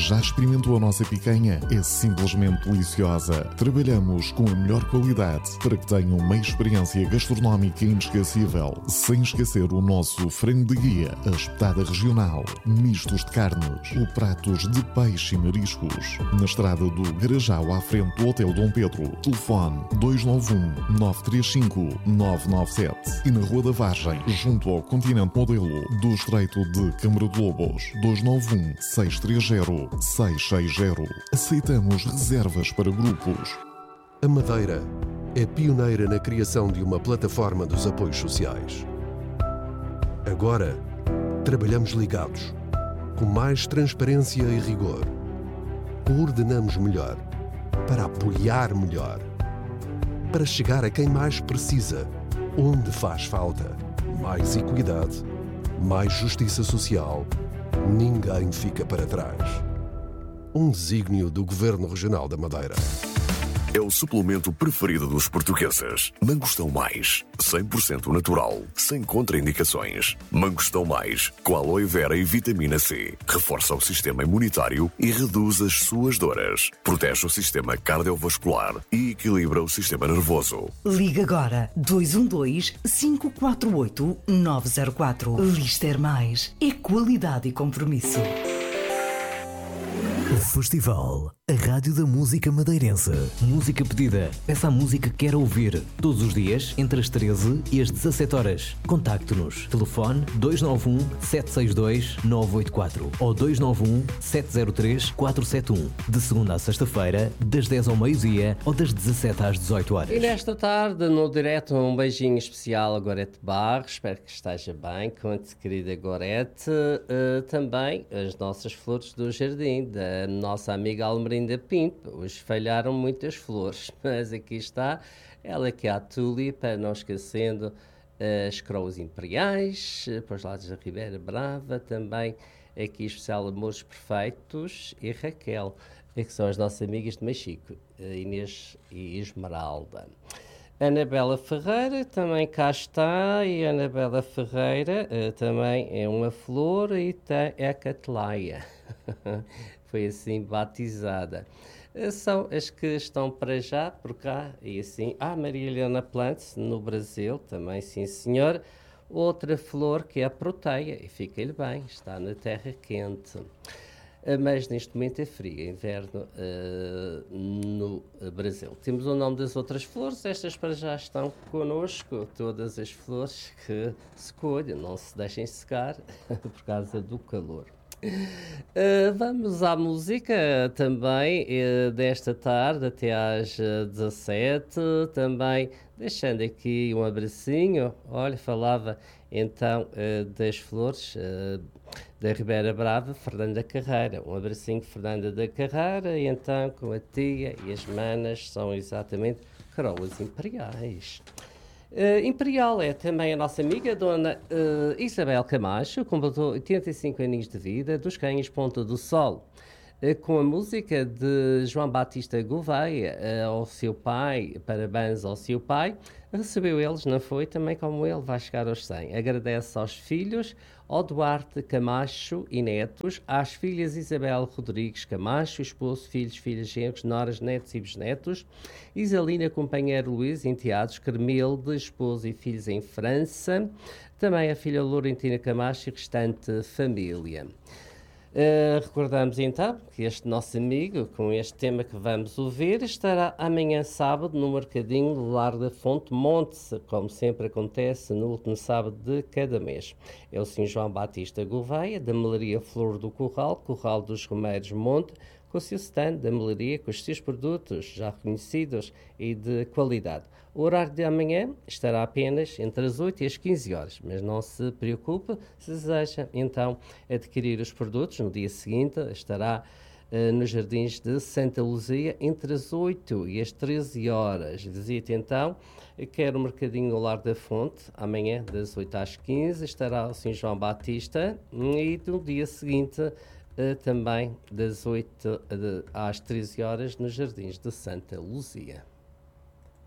Já experimentou a nossa picanha? É simplesmente deliciosa. Trabalhamos com a melhor qualidade para que tenham uma experiência gastronómica inesquecível, sem esquecer o nosso frango de guia, a espetada regional, mistos de carnes ou pratos de peixe e mariscos. Na estrada do Garajal, à frente do Hotel Dom Pedro. Telefone 291-935-997 e na Rua da Vargem, junto ao Continente Modelo do Estreito de Câmara de Lobos. 291-630-660. Aceitamos reservas para grupos. A Madeira é pioneira na criação de uma plataforma dos apoios sociais. Agora, trabalhamos ligados, com mais transparência e rigor. Coordenamos melhor, para apoiar melhor, para chegar a quem mais precisa, onde faz falta. Mais equidade, mais justiça social. Ninguém fica para trás. Um desígnio do Governo Regional da Madeira. É o suplemento preferido dos portugueses. Mangostão Mais, 100% natural, sem contraindicações. Mangostão Mais, com aloe vera e vitamina C. Reforça o sistema imunitário e reduz as suas dores. Protege o sistema cardiovascular e equilibra o sistema nervoso. Liga agora 212-548-904. Lister Mais é qualidade e compromisso. O Festival, a Rádio da Música Madeirense. Música pedida. Peça a música que quer ouvir. Todos os dias, entre as 13 e as 17 horas. Contacte-nos. Telefone 291-762-984 ou 291-703-471. De segunda a sexta-feira, das 10 ao meio-dia ou das 17 às 18 horas. E nesta tarde, no direto, um beijinho especial a Gorete Barros. Espero que esteja bem, conte, querida Gorete. Também as nossas flores do jardim, da nossa amiga Almerinda Pinto. Hoje falharam muitas flores, mas aqui está ela, que é a tulipa, não esquecendo as croas imperiais, para os lados da Ribeira Brava, também aqui especial Amores Perfeitos e Raquel, que são as nossas amigas de Machico, Inês e Esmeralda. Anabela Ferreira também cá está, e Anabela Ferreira também é uma flor e é a Catleia. Foi assim batizada. São as que estão para já por cá, e assim, Maria Helena Plantz, no Brasil, também, sim senhor. Outra flor que é a proteia, e fica-lhe bem, está na terra quente. Mas neste momento é frio, inverno no Brasil. Temos o nome das outras flores, estas para já estão connosco, todas as flores que se colhem, não se deixem secar por causa do calor. Vamos à música também desta tarde até às 17, também deixando aqui um abracinho. Olha, falava então das flores da Ribeira Brava, Fernanda Carreira. Um abracinho de Fernanda da Carreira, e então com a tia e as manas são exatamente carolas imperiais. Imperial é também a nossa amiga, Dona Isabel Camacho, completou 85 aninhos de vida, dos Cães Ponta do Sol, com a música de João Batista Gouveia ao seu pai, parabéns ao seu pai. Recebeu eles, não foi? Também como ele vai chegar aos 100. Agradece aos filhos, ao Duarte Camacho e netos, às filhas Isabel Rodrigues Camacho, esposo, filhos, filhas, genros, noras, netos e bisnetos, Isalina, companheiro Luís, enteados, Carmelde, esposo e filhos em França, também a filha Laurentina Camacho e restante família. Recordamos então que este nosso amigo, com este tema que vamos ouvir, estará amanhã sábado no Mercadinho do Lar da Fonte Monte, como sempre acontece no último sábado de cada mês. É o Sr. João Batista Gouveia, da Melaria Flor do Curral, Curral dos Romeiros Monte, com o seu stand da melaria, com os seus produtos já reconhecidos e de qualidade. O horário de amanhã estará apenas entre as 8 e as 15 horas, mas não se preocupe, se deseja então adquirir os produtos, no dia seguinte estará nos Jardins de Santa Luzia entre as 8 e as 13 horas. Visite então, quer o Mercadinho do Lar da Fonte, amanhã das 8 às 15, estará o Sr. João Batista, e no dia seguinte também das 8 às 13 horas nos Jardins de Santa Luzia.